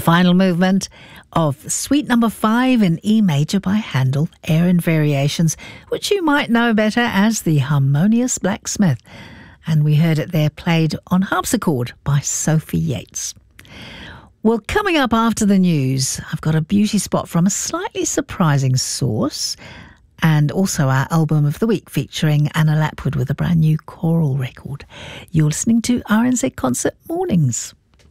final movement of Suite Number 5 in E major by Handel, Air and Variations, which you might know better as the Harmonious Blacksmith. And we heard it there played on harpsichord by Sophie Yates. Well, coming up after the news, I've got a beauty spot from a slightly surprising source, and also our album of the week featuring Anna Lapwood with a brand new choral record. You're listening to RNZ Concert Mornings.